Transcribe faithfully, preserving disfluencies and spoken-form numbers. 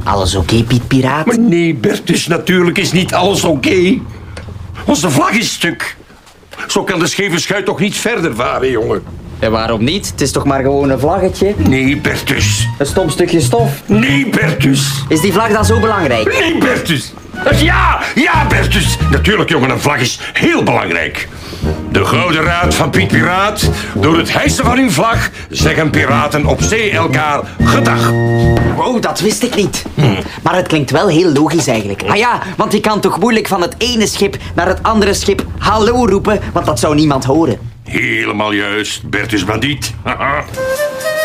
Alles oké, Piet Piraat? Maar nee, Bertus, natuurlijk is niet alles oké. Onze vlag is stuk. Zo kan de scheve schuit toch niet verder varen, jongen? En waarom niet? Het is toch maar gewoon een vlaggetje? Nee, Bertus. Een stom stukje stof. Nee, Bertus. Is die vlag dan zo belangrijk? Nee, Bertus. Ja, ja, Bertus. Natuurlijk, jongen, een vlag is heel belangrijk. De Gouden Raad van Piet Piraat. Door het hijsen van uw vlag zeggen piraten op zee elkaar gedag. Wow, dat wist ik niet. Hm. Maar het klinkt wel heel logisch eigenlijk. Ah ja, want je kan toch moeilijk van het ene schip naar het andere schip hallo roepen, want dat zou niemand horen. Helemaal juist, Bertus Bandiet.